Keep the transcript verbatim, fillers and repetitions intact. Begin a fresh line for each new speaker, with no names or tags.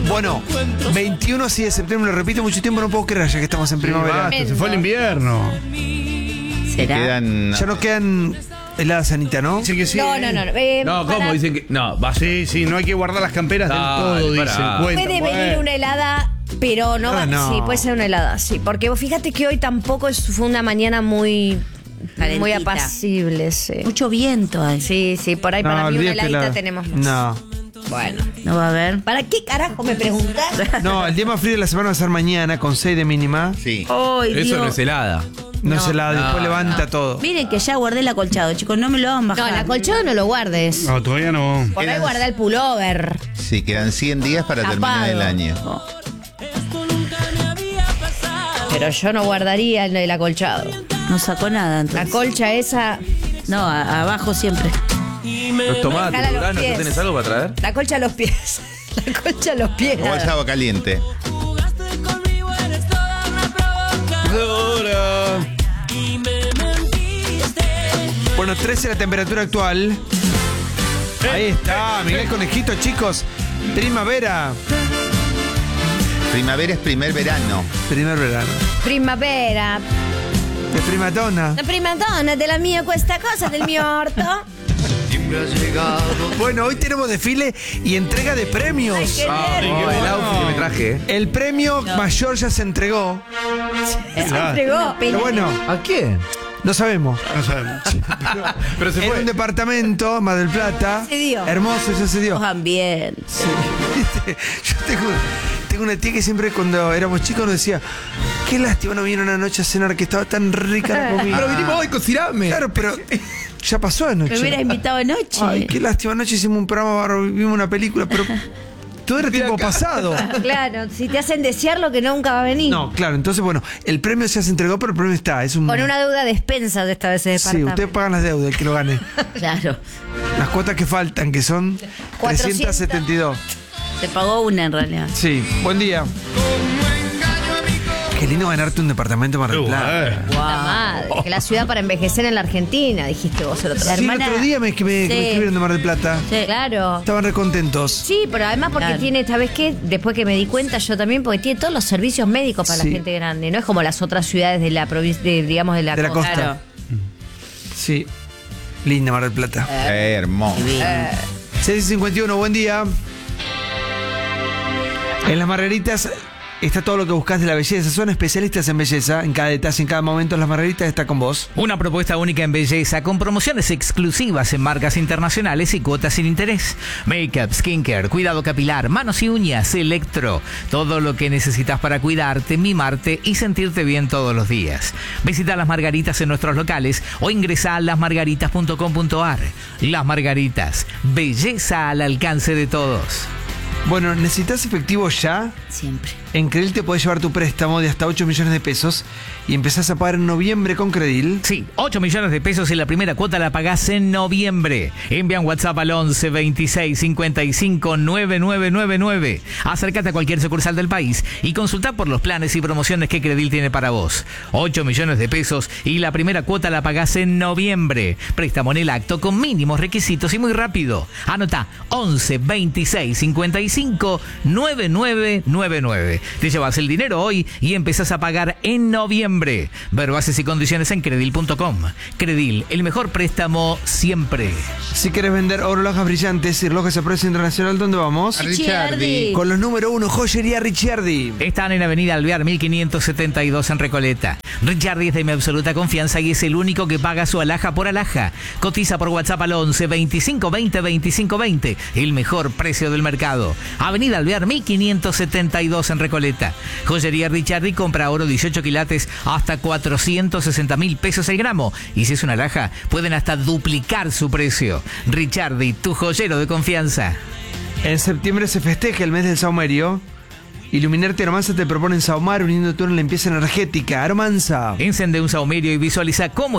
Bueno, veintiuno sí de septiembre, lo repito mucho tiempo, no puedo creer ya que estamos en primavera.
Sí, se fue el invierno.
¿Será?
Quedan...
Ya no quedan heladas, Anita, ¿no?
Dicen que sí.
No, no, no. eh,
No, ¿cómo?
para-
Dicen que. No, va, sí, sí, no hay que guardar las camperas del
Dale,
todo,
pará.
dicen. Cuentan,
Puede venir
bueno.
una helada, pero no va.
Ah, no.
Sí, puede ser una helada, sí. Porque vos fíjate que hoy tampoco es- fue una mañana muy.
Calentita.
Muy apacible, sí.
Mucho viento hay.
Sí, sí, por ahí para mí una
olvídate
heladita
la-
tenemos más.
No.
Bueno.
No va a haber.
¿Para qué carajo me preguntás?
No, el día más frío de la semana va a ser mañana con seis de mínima.
Sí.
Ay,
Eso
Dios.
no es helada.
No,
No,
se la, después
no,
levanta todo.
Miren que ya guardé el acolchado, chicos. No me lo hagan
No,
bajar.
el acolchado no lo guardes.
No, todavía no.
Por ahí guarda el pullover.
Sí, quedan cien días para
Tapado.
terminar el año.
Pero yo no guardaría el, el acolchado.
No sacó nada
La
entonces.
colcha esa.
No, a- abajo siempre.
Los tomates,
Déjala a los
duraznos, ¿ya
pies.
tenés algo para traer?
La colcha a los pies. La colcha a los pies.
O el agua caliente.
Bueno, trece la temperatura actual. Ahí está, Miguel Conejito, chicos. Primavera.
Primavera es primer verano.
Primer verano.
Primavera.
De primatona.
La primadonna de la mía cuesta cosa del mio orto.
Bueno, hoy tenemos desfile y entrega de premios.
Ay, qué
Oh,
nervio.
el outfit que me traje. ¿eh?
El premio mayor ya se entregó.
Se entregó.
Pero bueno,
¿A quién?
no sabemos.
No sabemos.
Pero se
En
fue.
un departamento, Mar del Plata.
Se dio.
Hermoso, ya se dio.
También.
Sí. ¿Viste? Yo tengo, tengo una tía que siempre cuando éramos chicos nos decía, qué lástima no vino una noche a cenar que estaba tan rica la comida.
Pero vinimos hoy, cociname.
Claro, pero ya pasó anoche.
Me hubieras invitado anoche.
Ay, qué lástima, anoche hicimos un programa, bárbaro, vimos una película, pero todo era tiempo pasado.
Claro, si te hacen desear lo que nunca va a venir.
No, claro, entonces bueno, el premio ya se entregó, pero el premio está, es un...
Con una deuda de expensas de esta vez de
Sí,
departamento.
ustedes pagan las deudas, el que lo gane.
Claro.
Las cuotas que faltan, que son
cuatrocientos.
trescientos setenta y dos.
Se pagó una en realidad.
Sí, buen día. Qué lindo ganarte un departamento en Mar del
Uh,
Plata.
eh.
Puta madre, que la ciudad para envejecer en la Argentina, dijiste vos el otro
La
día.
Sí, el
hermana-
otro día me, que me, que me
Sí.
escribieron de Mar del Plata.
Sí.
Claro.
Estaban recontentos.
Sí, pero además porque
Claro.
tiene, ¿sabes qué? Después que me di cuenta yo también, porque tiene todos los servicios médicos para
Sí.
la gente grande. No es como las otras ciudades de la provincia, de, digamos, de la,
De la costa.
Claro.
Sí. Linda Mar del Plata.
Qué hermoso.
seis cincuenta y uno, buen día. En las Margaritas está todo lo que buscas de la belleza. Son especialistas en belleza. En cada detalle, en cada momento, las Margaritas está con vos.
Una propuesta única en belleza con promociones exclusivas en marcas internacionales y cuotas sin interés. Makeup, skincare, cuidado capilar, manos y uñas, electro. Todo lo que necesitas para cuidarte, mimarte y sentirte bien todos los días. Visita Las Margaritas en nuestros locales o ingresa a las margaritas punto com punto a r. Las Margaritas, belleza al alcance de todos.
Bueno, ¿necesitas efectivo ya?
Siempre.
En Credil te podés llevar tu préstamo de hasta ocho millones de pesos y empezás a pagar en noviembre con Credil.
Sí, ocho millones de pesos y la primera cuota la pagás en noviembre. Envía un WhatsApp al once veintiséis cincuenta y cinco noventa y nueve noventa y nueve. Acércate a cualquier sucursal del país y consulta por los planes y promociones que Credil tiene para vos. ocho millones de pesos y la primera cuota la pagás en noviembre. Préstamo en el acto con mínimos requisitos y muy rápido. Anota once veintiséis cincuenta y cinco noventa y nueve noventa y nueve. Te llevas el dinero hoy y empezás a pagar en noviembre. Ver bases y condiciones en credil punto com. Credil, el mejor préstamo siempre.
Si querés vender relojes brillantes y relojes a precio internacional, ¿dónde vamos?
A Ricciardi.
Con los número uno, Joyería Ricciardi.
Están en Avenida Alvear mil quinientos setenta y dos en Recoleta. Ricciardi es de mi absoluta confianza y es el único que paga su alhaja por alhaja. Cotiza por WhatsApp al once veinticinco veinte veinticinco veinte. El mejor precio del mercado. Avenida Alvear mil quinientos setenta y dos en Recoleta. Joyería Ricciardi compra oro dieciocho quilates hasta cuatrocientos sesenta mil pesos el gramo. Y si es una alhaja, pueden hasta duplicar su precio. Ricciardi, tu joyero de confianza.
En septiembre se festeja el mes del saumerio. Iluminarte Aromanza te propone saumar uniendo tu limpieza energética. Aromanza.
Encende un saumerio y visualiza cómo